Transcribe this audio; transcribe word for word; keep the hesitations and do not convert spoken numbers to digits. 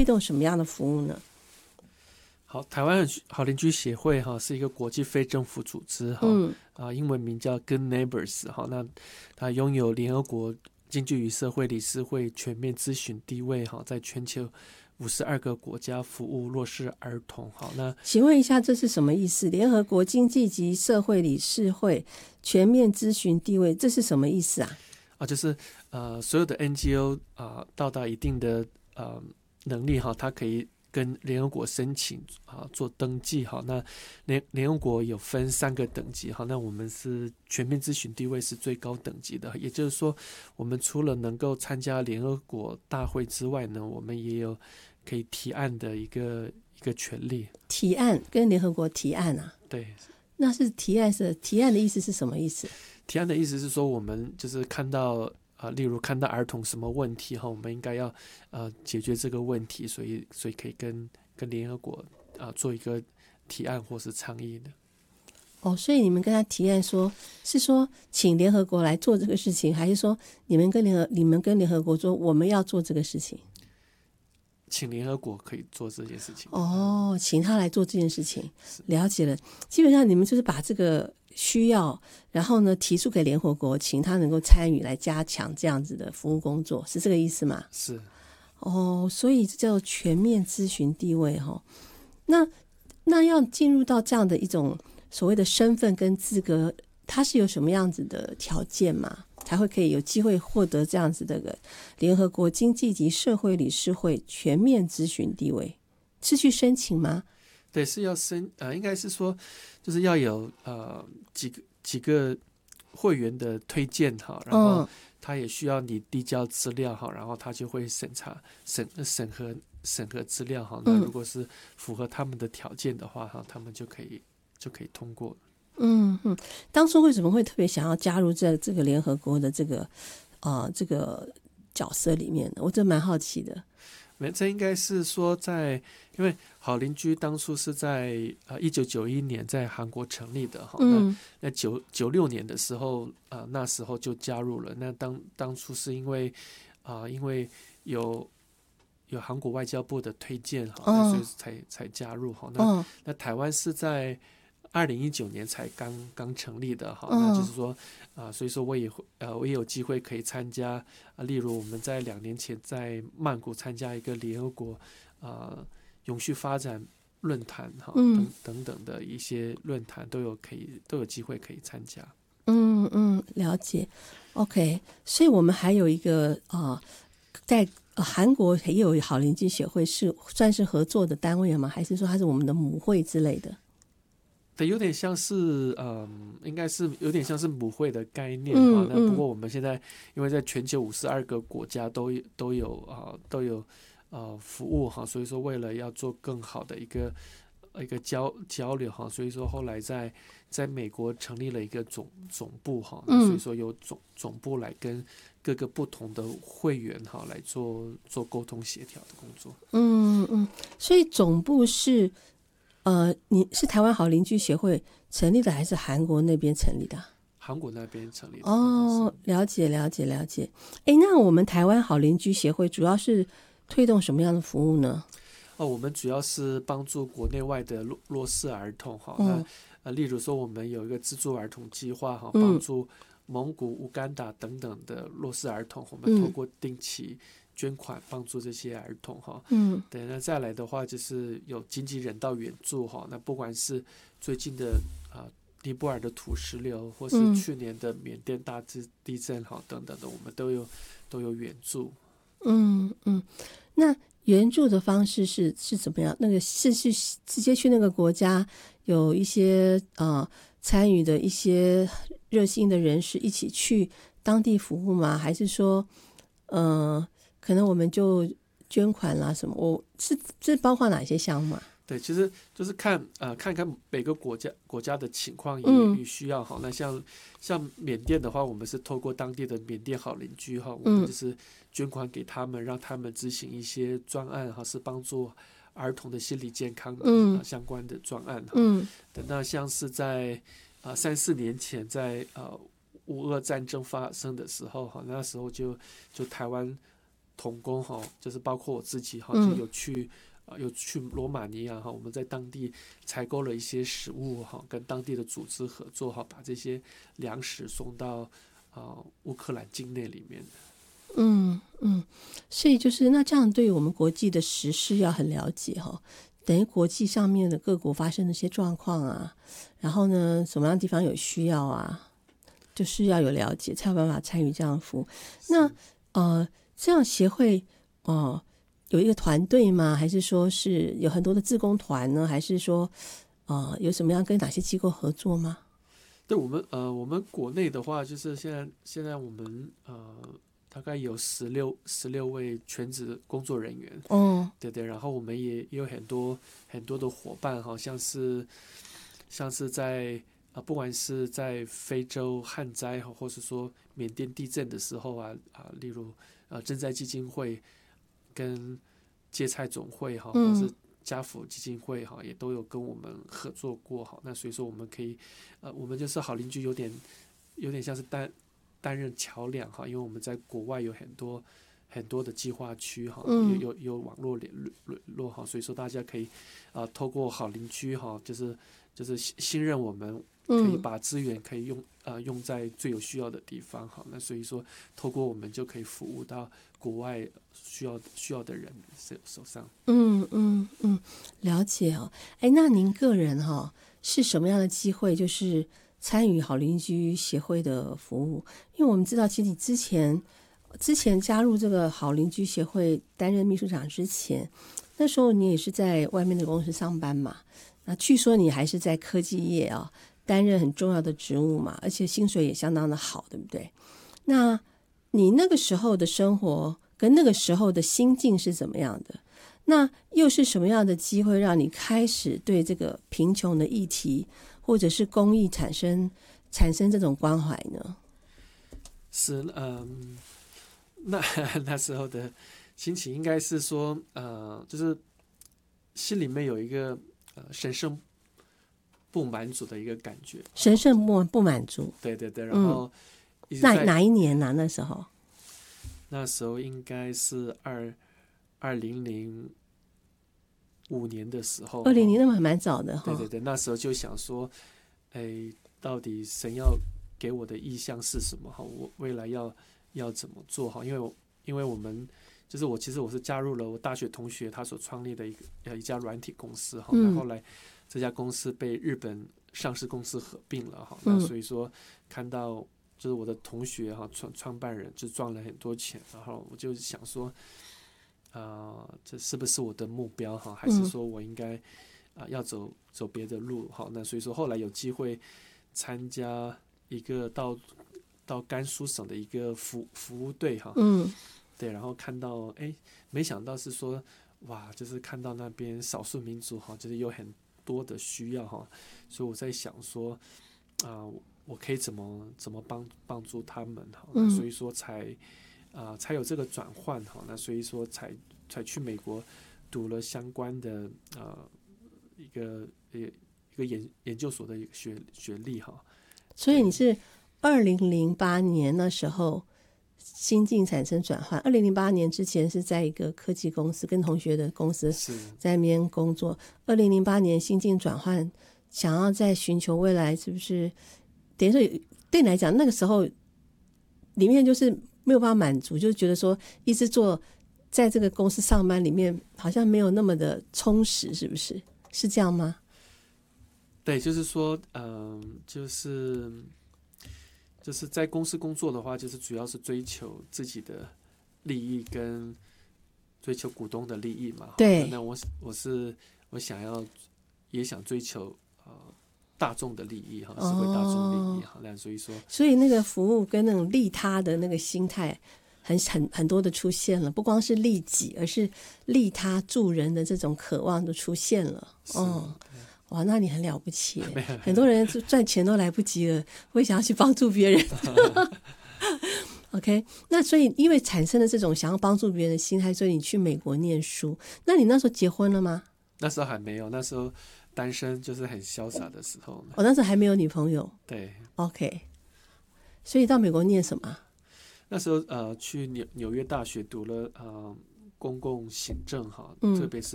动什么样的服务呢？ 好，台湾好邻居协会哈是一个国际非政府组织哈， 嗯啊，英文名叫 Good Neighbors 哈，那它拥有联合国经济与社会理事会全面咨询地位哈，在全球五十二个国家服务弱势儿童。好，那请问一下，这是什么意思？联合国经济及社会理事会全面咨询地位，这是什么意思啊？ 啊，就是呃，所有的 N G O 啊、呃，到达一定的呃能力哈，它可以跟联合国申请啊做登记哈。那联联合国有分三个等级哈，那我们是全面咨询地位是最高等级的，也就是说，我们除了能够参加联合国大会之外呢，我们也有可以提案的一个一个权利。 提案跟联合国提案啊？ 对， 那是提案是提案的意思是什么意思？ 提案的意思是说，我们就是看到呃，例如看到儿童什么问题哈，我们应该要呃解决这个问题，所以所以可以跟跟联合国啊、呃、做一个提案或是倡议的。 哦，所以你们跟他提案说，是说请联合国来做这个事情，还是说你们跟联合你们跟联合国说我们要做这个事情？ 请联合国可以做这件事情。 哦，请他来做这件事情，了解了。基本上你们就是把这个需要，然后呢提出给联合国，请他能够参与来加强这样子的服务工作，是这个意思吗？ 是。 哦，所以这叫做全面咨询地位哈、哦。那那要进入到这样的一种所谓的身份跟资格，它是有什么样子的条件吗？才会可以有机会获得这样子的联合国经济及社会理事会全面咨询地位？是去申请吗？ 对，是要申呃，应该是说就是要有呃几个几个会员的推荐哈，然后他也需要你递交资料哈，然后他就会审查审审核审核资料哈。那如果是符合他们的条件的话哈，他们就可以就可以通过。 嗯嗯，当初为什么会特别想要加入这这个联合国的这个呃这个角色里面呢？我真蛮好奇的。 没，这应该是说在，因为好邻居当初是在呃一九九一年在韩国成立的哈， 嗯、 那那九九六年的时候啊、呃，那时候就加入了。那当当初是因为啊、呃，因为有有韩国外交部的推荐哈， 哦、 所以才才加入哈。那、 哦、 那台湾是在二零一九年才刚刚成立的哈， 哦、 那就是说啊、呃，所以说我也呃我也有机会可以参加啊、呃，例如我们在两年前在曼谷参加一个联合国啊、呃、永续发展论坛哈，等等等的一些论坛都有可以都有机会可以参加。 嗯嗯，了解。OK， 所以我们还有一个啊、呃，在韩国也有好邻居协会，是算是合作的单位吗？还是说它是我们的母会之类的？ 对，有点像是，嗯，应该是有点像是母会的概念哈、 嗯。 那不过我们现在因为在全球五十二个国家都都有啊、呃、都有呃服务哈，所以说为了要做更好的一个一个交交流哈，所以说后来在在美国成立了一个总总部哈，所以说由总总部来跟各个不同的会员哈来做做沟通协调的工作。 嗯嗯，所以总部是。呃，你是台湾好邻居协会成立的，还是韩国那边成立的？ 韩国那边成立的。 哦，了解了解了解。哎，那我们台湾好邻居协会主要是推动什么样的服务呢？ 哦，我们主要是帮助国内外的弱弱势儿童哈、 嗯， 那呃，例如说我们有一个资助儿童计划哈，帮助蒙古、乌干达等等的弱势儿童，我们透过定期捐款帮助这些儿童哈， 嗯， 对，那再来的话就是有经济人道援助哈，那不管是最近的啊、呃、尼泊尔的土石流，或是去年的缅甸大地震哈等等的，我们都有都有援助。 嗯嗯，那援助的方式是是怎么样？那个是是直接去那个国家有一些呃参与的一些热心的人士一起去当地服务吗？还是说呃？可能我们就捐款啦什么，我是这包括哪些项目啊？ 对，其实就是看呃看看每个国家国家的情况与需要哈、嗯。那像像缅甸的话，我们是透过当地的缅甸好邻居哈，我们就是捐款给他们，让他们执行一些专案哈，是帮助儿童的心理健康、 嗯呃、 相关的专案哈。 嗯， 那像是在呃三四年前在呃乌俄战争发生的时候哈，那时候就就台湾。 同工哈，就是包括我自己哈， 嗯就有去。呃，有去罗马尼亚哈，我们在当地采购了一些食物哈，跟当地的组织合作哈，把这些粮食送到啊、呃、乌克兰境内里面。 嗯嗯，所以就是那这样，对于我们国际的时事要很了解哈，等于国际上面的各国发生的一些状况啊，然后呢，什么样的地方有需要啊，就是要有了解，才有办法参与这样的服务。那呃，这样协会哦。呃有一个团队吗？还是说是有很多的志工团呢？还是说，呃，有什么样跟哪些机构合作吗？ 对我们呃，我们国内的话，就是现在现在我们呃，大概有十六十六位全职工作人员。 哦， 对对，然后我们也也有很多很多的伙伴，好像是像是在啊、呃，不管是在非洲旱灾，或是说缅甸地震的时候啊啊，例如呃赈灾基金会。跟芥菜总会哈，或是家福基金会哈，也都有跟我们合作过哈。那所以说我们可以，呃，我们就是好邻居，有点有点像是担担任桥梁哈，因为我们在国外有很多很多的计划区哈，有有有网络联络哈，所以说大家可以啊、呃，透过好邻居哈，就是就是信任我们。可以把资源可以用呃用在最有需要的地方哈，那所以说透过我们就可以服务到国外需要需要的人手上。 嗯嗯嗯，了解哦。哎，那您个人哈、哦、是什么样的机会，就是参与好邻居协会的服务？因为我们知道，其实你之前之前加入这个好邻居协会担任秘书长之前，那时候你也是在外面的公司上班嘛？那据说你还是在科技业啊、哦。担任很重要的职务嘛，而且薪水也相当的好，对不对？那你那个时候的生活跟那个时候的心境是怎么样的？那又是什么样的机会让你开始对这个贫穷的议题或者是公益产生产生这种关怀呢？ 是，嗯，那那时候的心情应该是说，呃，就是心里面有一个呃神圣不满足的一个感觉， 神圣不不满足。 对对对，然后一直那哪一年呢、啊？那时候？ 那时候应该是二二零零五年的时候。 二零零那么还蛮早的哈。 对对对，那时候就想说，哎，到底神要给我的意向是什么？哈，我未来要要怎么做？哈，因为我因为我们就是我其实我是加入了我大学同学他所创立的一个一家软体公司哈，那、嗯、后来。这家公司被日本上市公司合并了哈，那所以说看到就是我的同学哈创创办人就赚了很多钱，然后我就想说，啊、呃，这是不是我的目标哈？还是说我应该啊、呃、要走走别的路哈？那所以说后来有机会参加一个到到甘肃省的一个服服务队哈，嗯，对，然后看到哎，没想到是说哇，就是看到那边少数民族哈，就是有很多的需要哈，所以我在想说，啊、呃，我可以怎么怎么帮帮助他们哈，那所以说才啊、呃、才有这个转换哈，那所以说才才去美国读了相关的呃一个一个研研究所的一个学学历哈。 所以你是二零零八年那时候心境产生转换。二零零八年之前是在一个科技公司，跟同学的公司在那边工作。二零零八年心境转换，想要再寻求未来，是不是等于说对你来讲，那个时候里面就是没有办法满足，就是觉得说一直做在这个公司上班里面，好像没有那么的充实，是不是？是这样吗？ 对，就是说，嗯、呃，就是。就是在公司工作的话，就是主要是追求自己的利益跟追求股东的利益嘛。 对。 那我我是我想要也想追求呃大众的利益哈，社会大众利益哈。那、哦、所以说， 所以那个服务跟那种利他的那个心态很很很多的出现了，不光是利己，而是利他助人的这种渴望都出现了。哦。哇，那你很了不起！很多人赚钱都来不及了，会想要去帮助别人。OK， 那所以因为产生了这种想要帮助别人的心态，所以你去美国念书。那你那时候结婚了吗？ 那时候还没有，那时候单身，就是很潇洒的时候。 我、哦、那时候还没有女朋友。 对。 OK， 所以到美国念什么？ 那时候呃去纽纽约大学读了呃公共行政哈， 嗯特别是